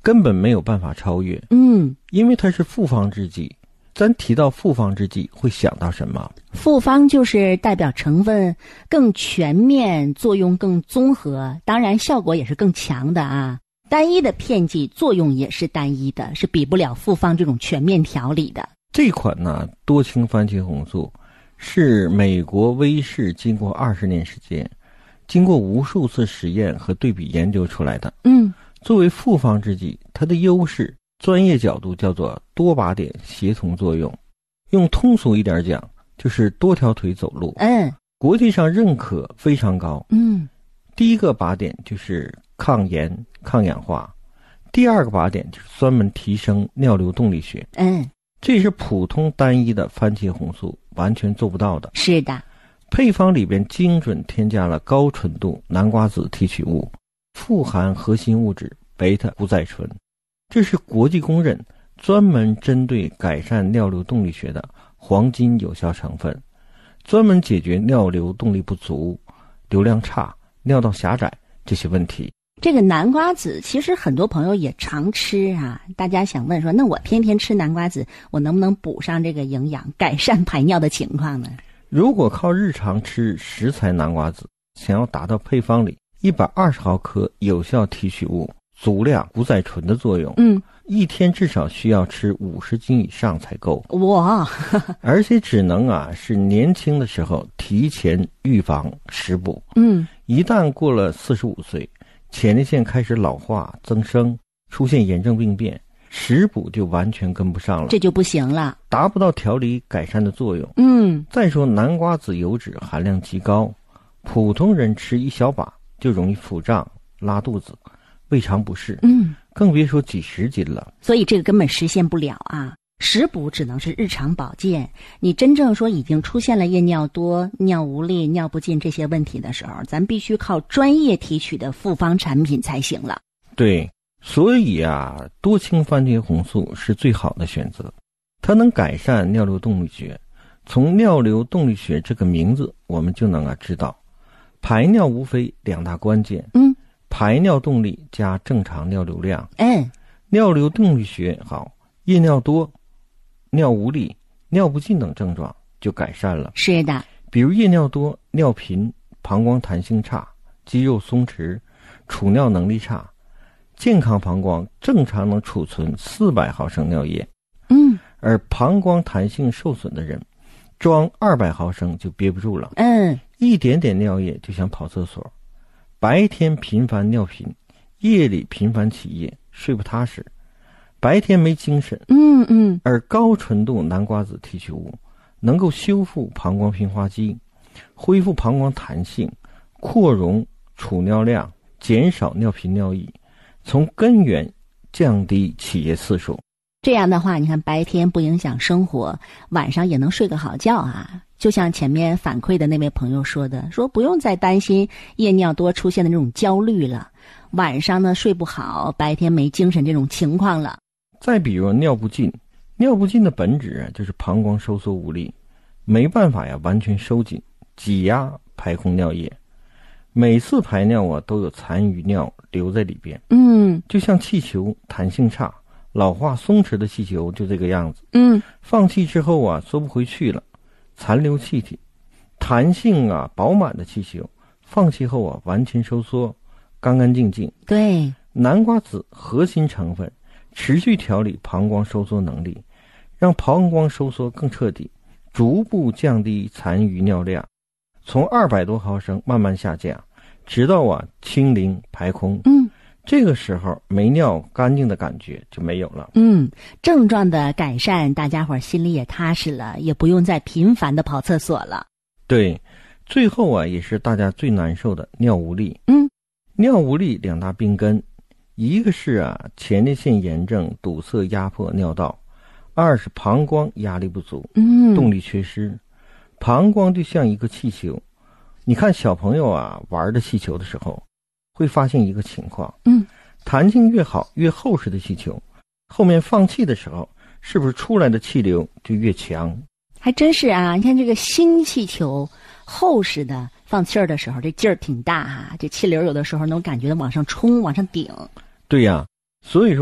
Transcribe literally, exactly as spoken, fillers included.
根本没有办法超越。 嗯， 因为它是复方制剂。咱提到复方制剂会想到什么？ 复方就是代表成分更全面，作用更综合，当然效果也是更强的啊。单一的片剂作用也是单一的，是比不了复方这种全面调理的。 这款呢多氢番茄红素是美国威士经过二十年时间，经过无数次实验和对比研究出来的。 嗯， 作为复方制剂，它的优势专业角度叫做多靶点协同作用，用通俗一点讲就是多条腿走路。 嗯， 国际上认可非常高。 嗯， 第一个靶点就是抗炎抗氧化，第二个靶点就是专门提升尿流动力学。 嗯， 这是普通单一的番茄红素完全做不到的。 是的， 配方里边精准添加了高纯度南瓜子提取物，富含核心物质贝塔不再醇，这是国际公认专门针对改善尿流动力学的黄金有效成分，专门解决尿流动力不足、流量差、尿道狭窄这些问题。 这个南瓜子其实很多朋友也常吃啊，大家想问说，那我天天吃南瓜子，我能不能补上这个营养，改善排尿的情况呢？ 如果靠日常吃食材南瓜子，想要达到配方里一百二十毫克有效提取物、足量不再醇的作用， 嗯， 一天至少需要吃五十斤以上才够。 哇， 而且只能啊是年轻的时候提前预防食补。 嗯， 一旦过了四十五岁，前列腺开始老化增生，出现炎症病变，食补就完全跟不上了， 这就不行了， 达不到调理改善的作用。 嗯， 再说南瓜子油脂含量极高，普通人吃一小把就容易腹胀、拉肚子、胃肠不适， 嗯， 更别说几十斤了。 所以这个根本实现不了啊。食补只能是日常保健，你真正说已经出现了夜尿多、尿无力、尿不尽这些问题的时候，咱必须靠专业提取的复方产品才行了。 对，所以啊，多氢番茄红素是最好的选择，它能改善尿流动力学。从尿流动力学这个名字，我们就能啊知道，排尿无非两大关键， 嗯， 排尿动力加正常尿流量。 嗯， 尿流动力学好，夜尿多、尿无力、尿不尽等症状就改善了。 是的， 比如夜尿多、尿频、膀胱弹性差、肌肉松弛、储尿能力差。健康膀胱正常能储存四百毫升尿液， 嗯， 而膀胱弹性受损的人，装二百毫升就憋不住了， 嗯， 一点点尿液就想跑厕所。白天频繁尿频，夜里频繁起夜，睡不踏实，白天没精神。 嗯嗯， 而高纯度南瓜子提取物能够修复膀胱平滑肌，恢复膀胱弹性，扩容储尿量，减少尿频尿意，从根源降低起夜次数。 这样的话，你看白天不影响生活，晚上也能睡个好觉啊。就像前面反馈的那位朋友说的，说不用再担心夜尿多出现的那种焦虑了，晚上呢睡不好，白天没精神这种情况了。 再比如尿不尽，尿不尽的本质啊就是膀胱收缩无力，没办法呀完全收紧挤压排空尿液，每次排尿啊都有残余尿留在里边。 嗯， 就像气球弹性差、老化松弛的气球就这个样子。 嗯， 放气之后啊缩不回去了，残留气体。弹性啊饱满的气球放气后啊完全收缩，干干净净。 对， 南瓜子核心成分持续调理膀胱收缩能力，让膀胱收缩更彻底，逐步降低残余尿量，从二百多毫升慢慢下降，直到啊清零排空。 嗯， 这个时候没尿干净的感觉就没有了。 嗯，症状的改善，大家伙心里也踏实了，也不用再频繁的跑厕所了。 对，最后啊也是大家最难受的尿无力。 嗯， 尿无力两大病根，一个是啊前列腺炎症堵塞压迫尿道，二是膀胱压力不足， 嗯， 动力缺失。膀胱就像一个气球，你看小朋友啊玩的气球的时候，会发现一个情况， 嗯， 弹性越好越厚实的气球，后面放气的时候，是不是出来的气流就越强？ 还真是啊，你看这个新气球厚实的，放气儿的时候这劲儿挺大哈、啊，这气流有的时候能感觉到往上冲往上顶。 对呀、所以说